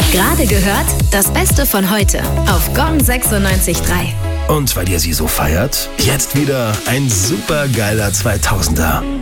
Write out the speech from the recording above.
Gerade gehört, das Beste von heute auf Gong 96.3. Und weil ihr sie so feiert, jetzt wieder ein supergeiler 2000er.